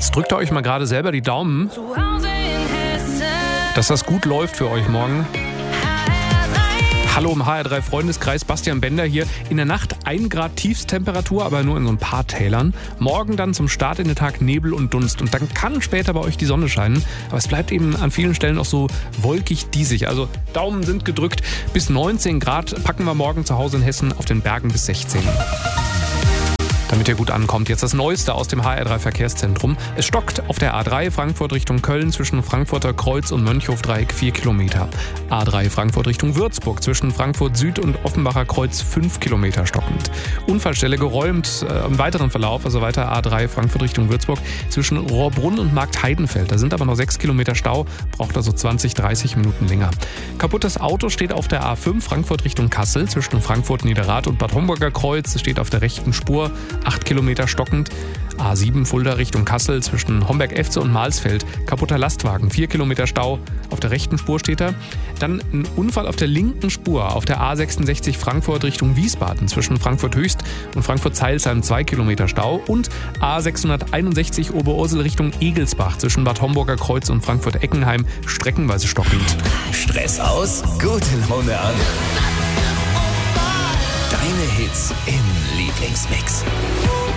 Jetzt drückt ihr euch mal gerade selber die Daumen, dass das gut läuft für euch morgen. Hallo im HR3 Freundeskreis, Bastian Bender hier. In der Nacht 1 Grad Tiefstemperatur, aber nur in so ein paar Tälern. Morgen dann zum Start in den Tag Nebel und Dunst. Und dann kann später bei euch die Sonne scheinen. Aber es bleibt eben an vielen Stellen auch so wolkig diesig. Also Daumen sind gedrückt. Bis 19 Grad packen wir morgen zu Hause in Hessen, auf den Bergen bis 16. Damit ihr gut ankommt, jetzt das Neueste aus dem HR3 Verkehrszentrum. Es stockt auf der A3 Frankfurt Richtung Köln zwischen Frankfurter Kreuz und Mönchhofdreieck 4 Kilometer. A3 Frankfurt Richtung Würzburg zwischen Frankfurt Süd und Offenbacher Kreuz 5 Kilometer stockend. Unfallstelle geräumt im weiteren Verlauf, also weiter A3 Frankfurt Richtung Würzburg zwischen Rohrbrunn und Marktheidenfeld. Da sind aber noch 6 Kilometer Stau, braucht also 20-30 Minuten länger. Kaputtes Auto steht auf der A5 Frankfurt Richtung Kassel zwischen Frankfurt Niederrad und Bad Homburger Kreuz. Es steht auf der rechten Spur 8 Kilometer stockend. A7 Fulda Richtung Kassel zwischen Homberg-Efze und Mahlsfeld. Kaputter Lastwagen, 4 Kilometer Stau. Auf der rechten Spur steht er. Dann ein Unfall auf der linken Spur auf der A66 Frankfurt Richtung Wiesbaden zwischen Frankfurt Höchst und Frankfurt-Zeilsheim 2 Kilometer Stau. Und A661 Oberursel Richtung Egelsbach zwischen Bad Homburger Kreuz und Frankfurt-Eckenheim streckenweise stockend. Stress aus, gute Laune an. Deine Hits im Lieblingsmix.